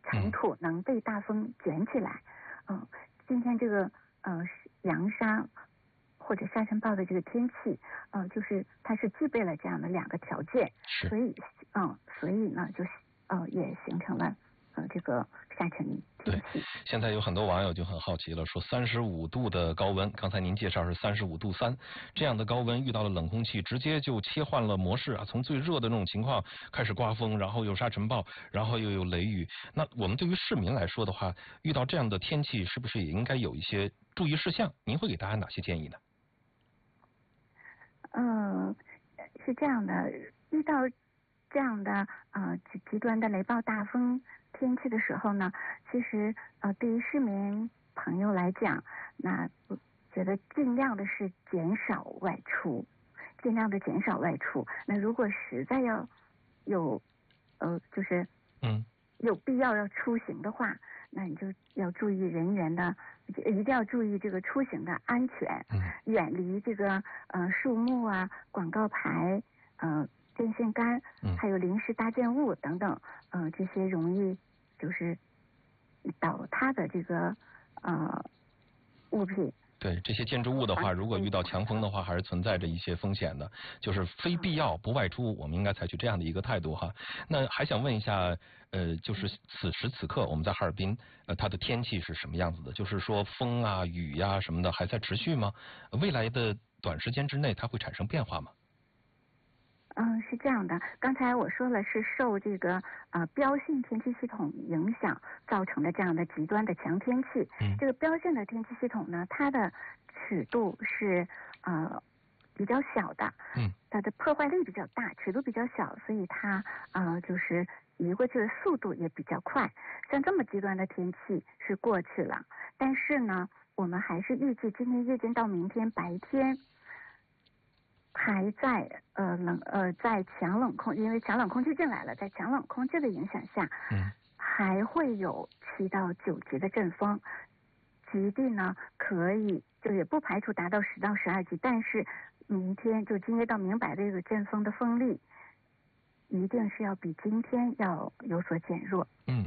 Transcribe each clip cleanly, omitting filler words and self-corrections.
尘土能被大风卷起来。今天这个扬沙或者沙尘暴的这个天气，就是它是具备了这样的2个条件，所以呢，就也形成了这个沙尘天气。 对，现在有很多网友就很好奇了，说35度的高温，刚才您介绍是35度3，这样的高温遇到了冷空气，直接就切换了模式啊，从最热的那种情况开始刮风，然后有沙尘暴，然后又有雷雨。那我们对于市民来说的话，遇到这样的天气，是不是也应该有一些注意事项？您会给大家哪些建议呢？ 是这样的，遇到这样的极端的雷暴大风天气的时候呢，其实对于市民朋友来讲，那我觉得尽量的是减少外出。那如果实在要有就是有必要出行的话，那你就要注意人员的，一定要注意这个出行的安全，远离这个树木啊、广告牌、电线杆，还有临时搭建物等等，这些容易就是倒塌的这个物品。 对，这些建筑物的话，如果遇到强风的话，还是存在着一些风险的，就是非必要不外出，我们应该采取这样的一个态度哈。那还想问一下，就是此时此刻我们在哈尔滨，它的天气是什么样子的？就是说风啊、雨呀什么的还在持续吗？未来的短时间之内它会产生变化吗？ 是这样的，刚才我说了是受这个标性天气系统影响造成的这样的极端的强天气。这个标性的天气系统呢，它的尺度是比较小的，它的破坏力比较大，尺度比较小，所以它就是移过去的速度也比较快。像这么极端的天气是过去了，但是呢，我们还是预计今天夜间到明天白天还在在强冷空，因为强冷空气进来了，在强冷空气的影响下，还会有7到9级的阵风，极地呢可以就也不排除达到10到12级，但是明天就今夜到明白的这个阵风的风力一定是要比今天要有所减弱。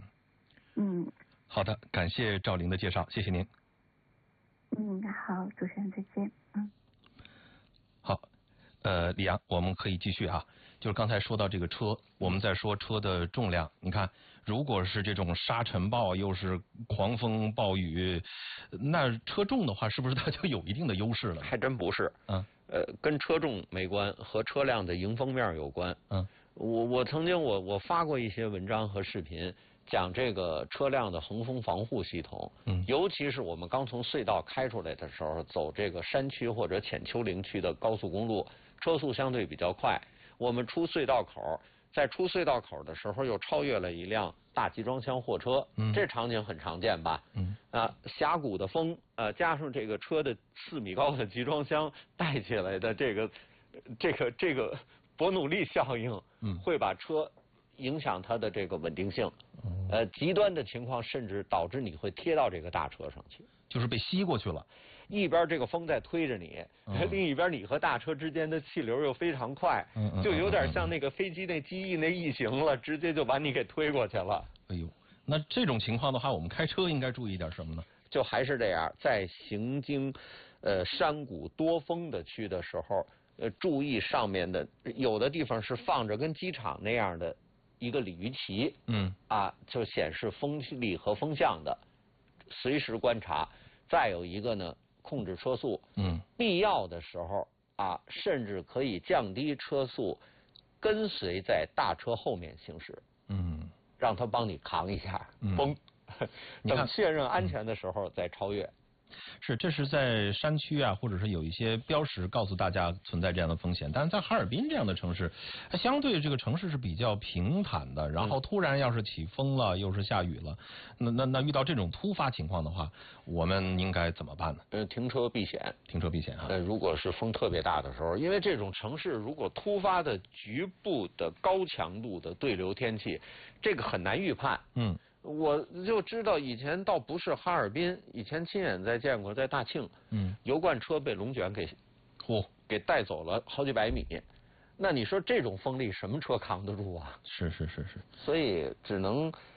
好的，感谢赵玲的介绍，谢谢您。 好，主持人再见。 好。李阳，我们可以继续啊。就是刚才说到这个车，我们在说车的重量。你看，如果是这种沙尘暴又是狂风暴雨，那车重的话，是不是它就有一定的优势了？ 还真不是。跟车重没关，和车辆的迎风面有关。我曾经我发过一些文章和视频，讲这个车辆的横风防护系统。尤其是我们刚从隧道开出来的时候，走这个山区或者浅丘陵区的高速公路，车速相对比较快。我们出隧道口，在出隧道口的时候又超越了一辆大集装箱货车，这场景很常见吧？峡谷的风，加上这个车的4米高的集装箱带起来的这个伯努利效应，会把车影响它的这个稳定性。极端的情况甚至导致你会贴到这个大车上去， 就是被吸过去了。 一边这个风在推着你，另一边你和大车之间的气流又非常快，就有点像那个飞机那机翼那异形了，直接就把你给推过去了。 哎呦，那这种情况的话，我们开车应该注意点什么呢？ 就还是这样，在行经山谷多风的区的时候，注意上面的有的地方是放着跟机场那样的一个鲤鱼旗，就显示风力和风向的，随时观察。再有一个呢，控制车速，必要的时候甚至可以降低车速，跟随在大车后面行驶，让他帮你扛一下，等确认安全的时候再超越。 是，这是在山区啊，或者是有一些标识告诉大家存在这样的风险。但是在哈尔滨这样的城市，相对这个城市是比较平坦的，然后突然要是起风了，又是下雨了，那遇到这种突发情况的话，我们应该怎么办呢？ 停车避险啊。 如果是风特别大的时候，因为这种城市如果突发的局部的高强度的对流天气，这个很难预判。我就知道以前倒不是哈尔滨，以前亲眼再见过，在大庆，油罐车被龙卷给带走了好几百米。那你说这种风力什么车扛得住啊？ 是。 所以只能